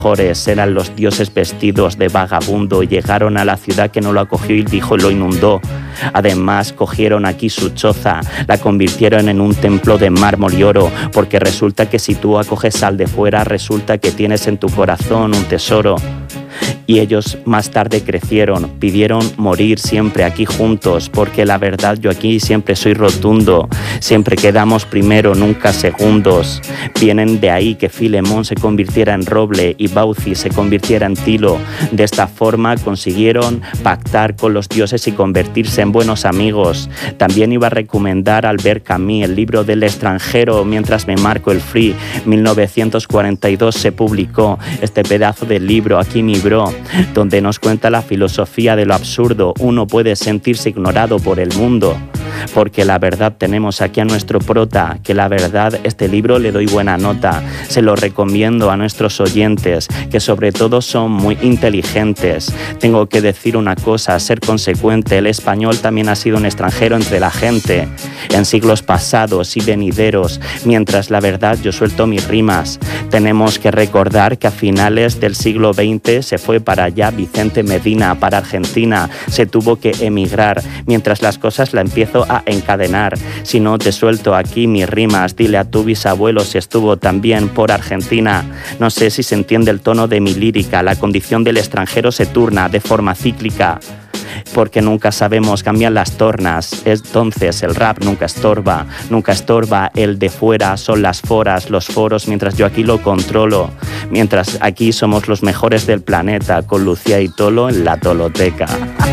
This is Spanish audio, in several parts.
mejores eran los dioses vestidos de vagabundo, llegaron a la ciudad que no lo acogió y dijo lo inundó. Además cogieron aquí su choza, la convirtieron en un templo de mármol y oro, porque resulta que si tú acoges al de fuera, resulta que tienes en tu corazón un tesoro. Y ellos más tarde crecieron, pidieron morir siempre aquí juntos, porque la verdad yo aquí siempre soy rotundo, siempre quedamos primero, nunca segundos. Vienen de ahí que Filemón se convirtiera en roble y Baucis se convirtiera en tilo. De esta forma consiguieron pactar con los dioses y convertirse en buenos amigos. También iba a recomendar Albert Camus, el libro del extranjero, mientras me marco el free. 1942 se publicó este pedazo de libro, aquí mi bro, donde nos cuenta la filosofía de lo absurdo. Uno puede sentirse ignorado por el mundo, porque la verdad tenemos aquí a nuestro prota, que la verdad este libro le doy buena nota, se lo recomiendo a nuestros oyentes, que sobre todo son muy inteligentes. Tengo que decir una cosa, ser consecuente, el español también ha sido un extranjero entre la gente, en siglos pasados y venideros, mientras la verdad yo suelto mis rimas. Tenemos que recordar que a finales del siglo XX se fue para allá Vicente Medina, para Argentina, se tuvo que emigrar, mientras las cosas la empiezo a encadenar. Si no te suelto aquí mis rimas, dile a tu bisabuelo si estuvo también por Argentina. No sé si se entiende el tono de mi lírica, la condición del extranjero se turna de forma cíclica, porque nunca sabemos, cambian las tornas. Entonces el rap nunca estorba, el de fuera son las foras, los foros, mientras yo aquí lo controlo, mientras aquí somos los mejores del planeta, con Lucía y Tolo en la Toloteca.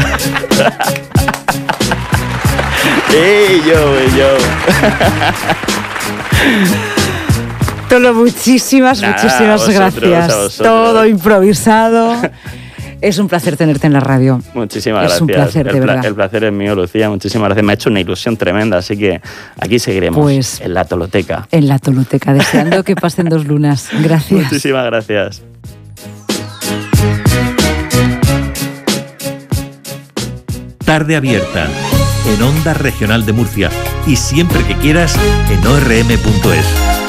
¡Ey, yo! Tolo, muchísimas gracias. Todo improvisado. Es un placer tenerte en la radio. Muchísimas gracias. Es un placer, de verdad. El placer es mío, Lucía. Muchísimas gracias. Me ha hecho una ilusión tremenda, así que aquí seguiremos, pues, en la Toloteca. En la Toloteca, deseando que pasen 2 lunas. Gracias. Muchísimas gracias. Tarde Abierta, en Onda Regional de Murcia. Y siempre que quieras, en orm.es.